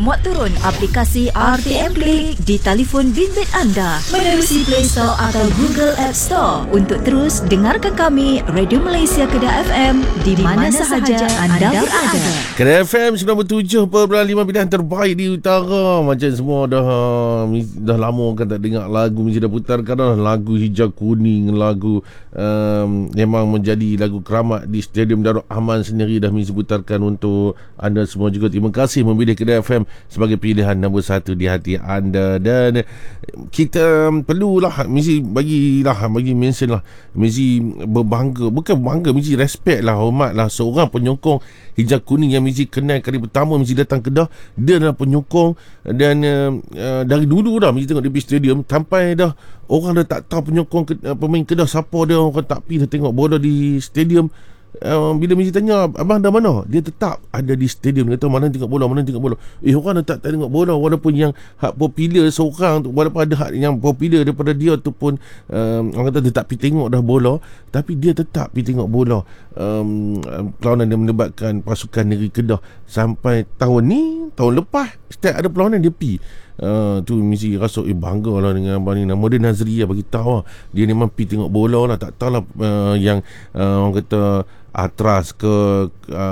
muat turun aplikasi RTM Play di telefon bimbit anda menerusi Play Store atau Google App Store untuk terus dengarkan kami Radio Malaysia Kedah FM di mana sahaja anda berada. Kedah FM 97.5 pilihan terbaik di utara. Macam semua dah lama kan tak dengar lagu mesti dah putarkan dah. Lagu Hijau Kuning, lagu memang menjadi lagu keramat di Stadium Darul Aman sendiri dah mesti putarkan untuk anda semua juga. Terima kasih memilih Kedah FM sebagai pilihan nombor 1 di hati anda. Dan kita perlulah mesti bagi mention lah, mesti berbangga, bukan bangga, mesti respect lah, hormat lah seorang penyokong Hijau Kuning yang mesti kenal kali pertama mesti datang Kedah. Dia adalah penyokong dan dari dulu dah mesti tengok di stadium sampai dah orang dah tak tahu penyokong pemain Kedah siapa dia. Orang tak pergi dah tengok bola di stadium. Bila mesti tanya abang dah mana, dia tetap ada di stadium. Dia tahu mana tengok bola. Orang dah tak tengok bola, walaupun yang hak popular seorang tu, walaupun ada hak yang popular daripada dia ataupun orang kata dia tak pergi tengok dah bola, tapi dia tetap pergi tengok bola. Perlawanan dia melibatkan pasukan negeri Kedah sampai tahun lepas setiap ada perlawanan dia pergi. Tu mesti rasa bangga lah dengan abang ni. Nama dia Nazri lah, bagi tahu lah dia memang pergi tengok bola lah. Tak tahulah yang orang kata Atras ke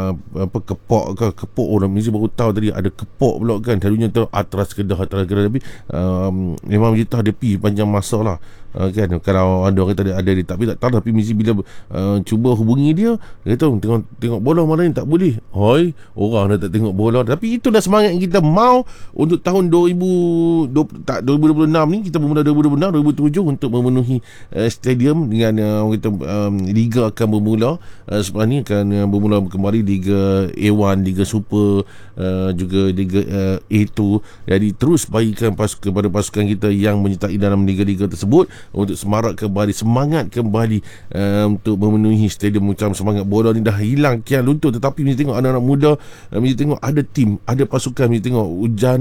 Kepok orang mesti baru tahu tadi ada Kepok pula kan. Selalunya tahu Atras Kedah, tapi memang mesti tahu dia pergi panjang masa lah. Kan kalau ada orang kata ada dia tapi tak tahu, tapi mesti bila cuba hubungi dia tahu tengok bola malam ni tak boleh. Orang dah tak tengok bola. Tapi itulah semangat yang kita mau untuk tahun 2026 ni. Kita bermula 2007 untuk memenuhi stadium dengan orang kata liga akan bermula. Sebab ni akan bermula kembali Liga A1, Liga Super, juga Liga A2. Jadi terus bagikan kepada pasukan kita yang menyertai dalam liga-liga tersebut untuk semarak kembali, semangat kembali untuk memenuhi stadium. Macam semangat bola ni dah hilang kian luntur. Tetapi mesti tengok anak-anak muda, mesti tengok ada tim, ada pasukan, mesti tengok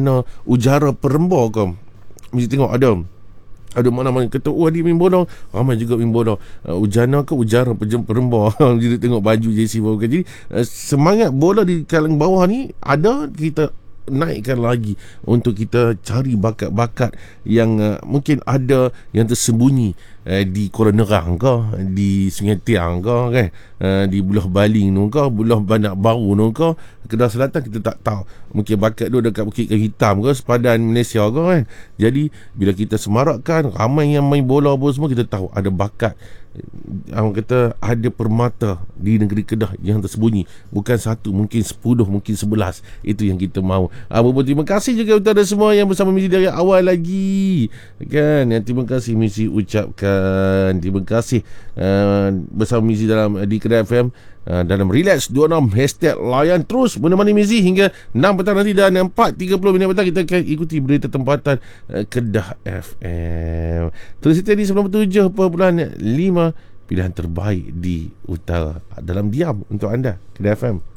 Ujara Peremba ke, mesti tengok ada mana-mana kata dia main bola, ramai juga main bola. Ujana ke Ujara Peremba. Jadi tengok baju jersey baru. Jadi semangat bola di kalangan bawah ni ada, kita naikkan lagi untuk kita cari bakat-bakat yang mungkin ada yang tersembunyi di Kuala Nerang ke, di Sungai Tiang ke kan, di Bulah Baling tu ke, Bulah Bandar Baru tu ke, Kedah Selatan kita tak tahu. Mungkin bakat dia dekat Bukit Hitam ke, sepadan Malaysia ke kan. Jadi bila kita semarakkan, ramai yang main bola apa semua, kita tahu ada bakat. Orang kata ada permata di negeri Kedah yang tersembunyi. Bukan satu, mungkin 10, mungkin 11. Itu yang kita mahu. Terima kasih juga kepada semua yang bersama Mizi dari awal lagi kan. Terima kasih Mizi ucapkan. Terima kasih bersama Mizi di Kedah FM dalam Relax 26 #layan terus menemani Mizi hingga 6 petang nanti. Dan 4.30 minit petang kita akan ikuti berita tempatan Kedah FM. Terus kita di 97.5 pilihan terbaik di utara dalam diam untuk anda. Kedah FM.